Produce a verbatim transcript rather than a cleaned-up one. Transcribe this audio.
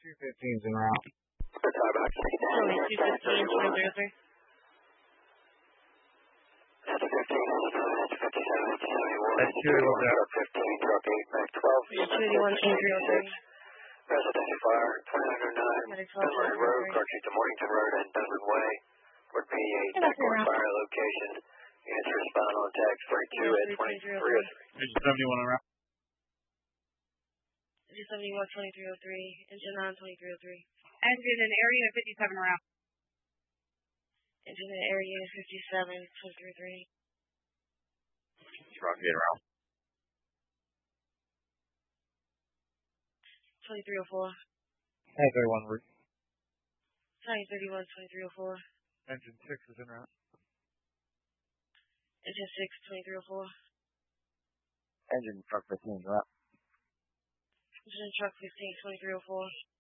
two fifteens en route. Starbucks. Showing two fifteen, twenty zero three. That's fifteen, that's fifty-seven, seventy-one. That's two eighty-one. Truck fifteen, truck eight, Mac twelve. two eighty-one, eight zero three. Residential fire, twenty oh nine. Medic twelve, Dunwoody Road, Cartridge to Mornington Road, and Dunwood Way. Would be a Tactical fire location. Units respond on tax thirty-two at twenty-three oh three. Engine seventy-one en route. Engine seventy-one, twenty-three oh three. Engine nine, twenty-three oh three. Engine in area fifty-seven around. Engine in area fifty-seven, twenty-three oh three. Truck eight around. twenty-three oh four. Hey, thirty-one route. Sorry, thirty-one, twenty-three oh four. Engine six is en route. Engine six, twenty-three oh four. Engine truck fifteen en route. Engine truck fifteen, twenty-three oh four.